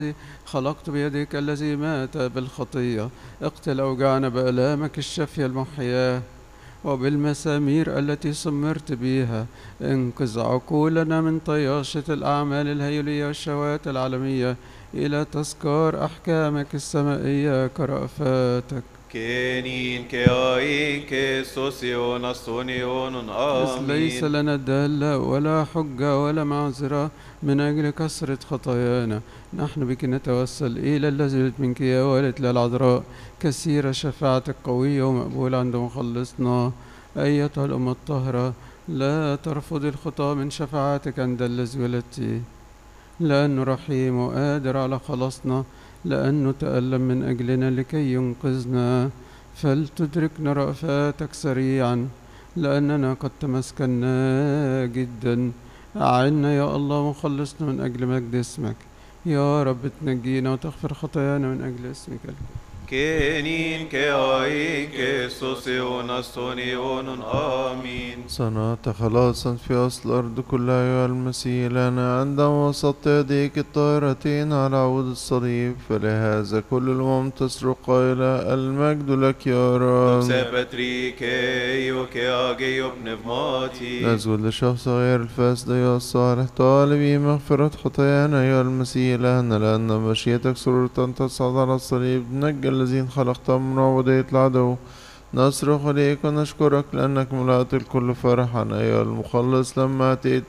خلقت بيدك الذي مات بالخطية، اقتل أوجاعنا بآلامك الشافية المحياة، وبالمسامير التي سمرت بها انقذ عقولنا من طياشة الأعمال الهيولية والشهوات العالمية إلى تذكار أحكامك السمائية كرأفاتك. كينين كياين كيسوسيون أستونيون إذ ليس آمين. لنا دالة ولا حجة ولا معذرة من أجل كثرة خطايانا، نحن بك نتوسل إلى الذي منك يا والدة العذراء، كثير شفاعتك قوية ومقبولة عند مخلصنا. أيتها الأم الطاهرة، لا ترفض الخطاة من شفاعتك عند الذي ولدت، لأنه رحيم وقادر على خلاصنا، لأنه تألم من أجلنا لكي ينقذنا، فلتدركنا رأفاتك سريعا لأننا قد تمسكنا جدا. أعنا يا الله مخلصنا من أجل مجد اسمك، يا رب تنجينا وتغفر خطايانا من أجل اسمك الكريم. كينين كياين كيسوسيون أستونيون آمين. صنعت خلاصا في أصل الأرض كلها أيها المسيح لنا عندما وسطت يديك الطاهرتين على عود الصليب، فلهذا كل الأمم تصرخ قائلة المجد لك يا رب. سبتريكي وكياجي وبنفماتي. نسجد لشخص غير الفاسد أيها الصالح طالبي مغفرة خطايانا أيها المسيح لنا، لأن مشيئتك سررت أن تصعد على الصليب نجى الذين خلقتهم من عبودية العدو. نصرخ إليك ونشكرك لأنك ملأت الكل فرحا أيها المخلص لما أتيت